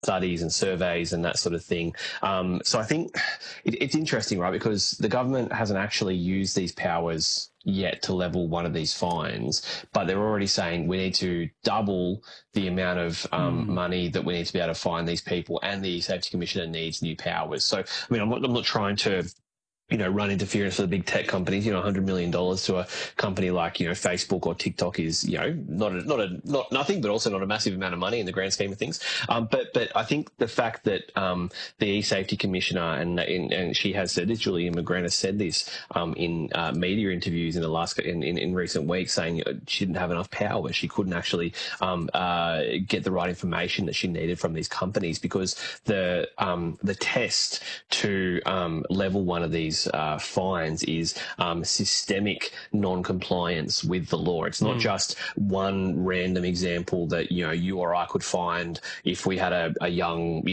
studies and surveys and that sort of thing. So I think it's interesting, right, because the government hasn't actually used these powers yet to level one of these fines, but they're already saying we need to double the amount of money that we need to be able to fine these people, and the Safety Commissioner needs new powers. So, I mean, I'm not trying to run interference for the big tech companies. $100 million to a company like, Facebook or TikTok is, not nothing, but also not a massive amount of money in the grand scheme of things. But I think the fact that the E-Safety Commissioner, and she has said this, Julian McGregor has said this in media interviews in recent weeks, saying she didn't have enough power. She couldn't actually get the right information that she needed from these companies, because the test to level one of these fines is systemic non-compliance with the law. It's not just one random example that you or I could find if we had a young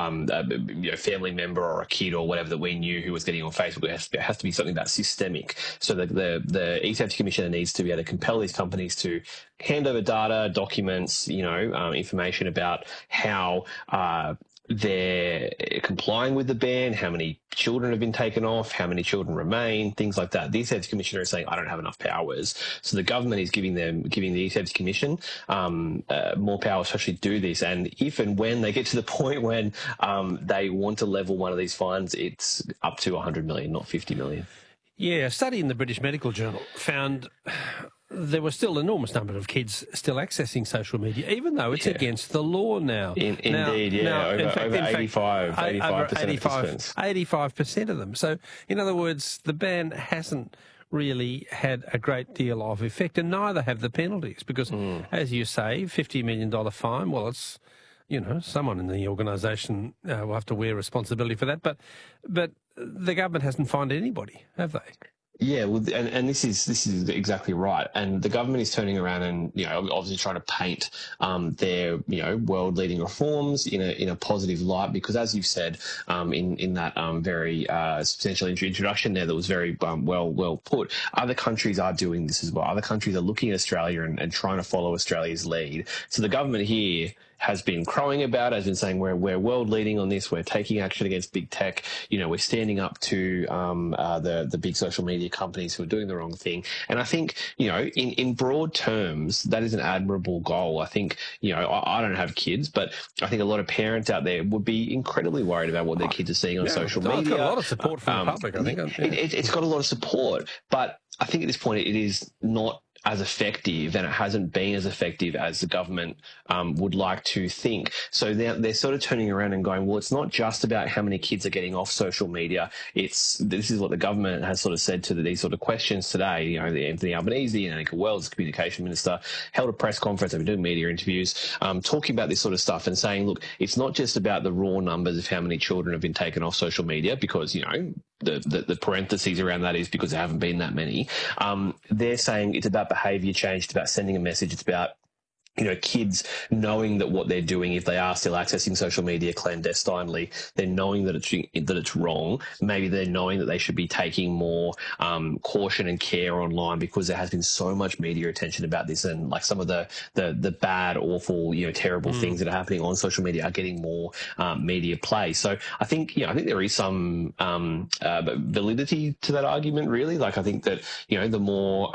family member or a kid or whatever that we knew who was getting on Facebook. It has to be something that's systemic. So the E-Safety Commissioner needs to be able to compel these companies to hand over data, documents, information about how they're complying with the ban, how many children have been taken off, how many children remain, things like that. The E-Safety Commissioner is saying, I don't have enough powers. So the government is giving the E-Safety Commission more powers to actually do this. And if and when they get to the point when they want to level one of these fines, it's up to 100 million, not 50 million. Yeah, a study in the British Medical Journal found there were still an enormous number of kids still accessing social media, even though it's against the law now. Indeed, over 85% of participants. 85% of them. So, in other words, the ban hasn't really had a great deal of effect, and neither have the penalties, because, as you say, $50 million fine, well, it's, someone in the organisation will have to wear responsibility for that, but the government hasn't fined anybody, have they? Yeah, well, and this is exactly right. And the government is turning around and obviously trying to paint their world-leading reforms in a positive light, because, as you've said in that very substantial introduction there, that was very well put. Other countries are doing this as well. Other countries are looking at Australia and trying to follow Australia's lead. So the government here has been crowing about, has been saying we're world leading on this. We're taking action against big tech. We're standing up to the big social media companies who are doing the wrong thing. And I think in broad terms, that is an admirable goal. I think I don't have kids, but I think a lot of parents out there would be incredibly worried about what their kids are seeing on social media. It's got a lot of support from the public, I think. It's got a lot of support, but I think at this point it is not as effective, and it hasn't been as effective as the government would like to think. So they're sort of turning around and going, well, it's not just about how many kids are getting off social media. This is what the government has sort of said to these sort of questions today. Anthony Albanese and Anika Wells, the communication minister, held a press conference. They've been doing media interviews, talking about this sort of stuff and saying, look, it's not just about the raw numbers of how many children have been taken off social media, because, the parentheses around that is because there haven't been that many. They're saying it's about behaviour change, it's about sending a message, it's about kids knowing that what they're doing, if they are still accessing social media clandestinely, they're knowing that it's wrong. Maybe they're knowing that they should be taking more caution and care online, because there has been so much media attention about this, and like some of the bad, awful, terrible things that are happening on social media are getting more media play. So I think there is some validity to that argument, really. Like, I think that the more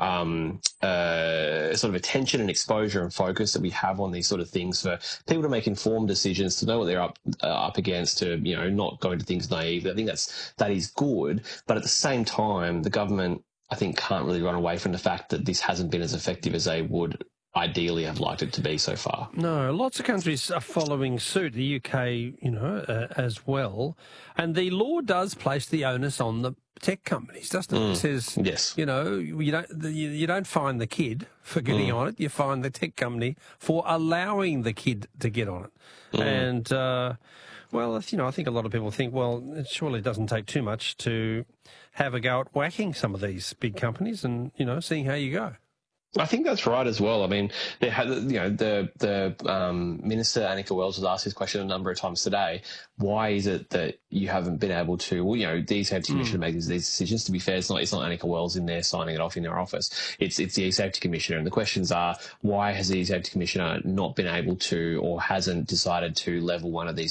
sort of attention and exposure and focus that we have on these sort of things, for people to make informed decisions, to know what they're up against, to not go into things naively. I think that is good, but at the same time, the government, I think, can't really run away from the fact that this hasn't been as effective as they would ideally have liked it to be so far. No, lots of countries are following suit, the UK, as well. And the law does place the onus on the tech companies, doesn't it? It says, yes, you don't fine the kid for getting on it, you fine the tech company for allowing the kid to get on it. And, well, I think a lot of people think, well, it surely doesn't take too much to have a go at whacking some of these big companies and, seeing how you go. I think that's right as well. I mean, the Minister, Anika Wells, was asked this question a number of times today. Why is it that you haven't been able to, the E-Safety Commissioner makes these decisions? To be fair, it's not Anika Wells in there signing it off in their office. It's the E-Safety Commissioner. And the questions are, why has the E-Safety Commissioner not been able to, or hasn't decided to level one of these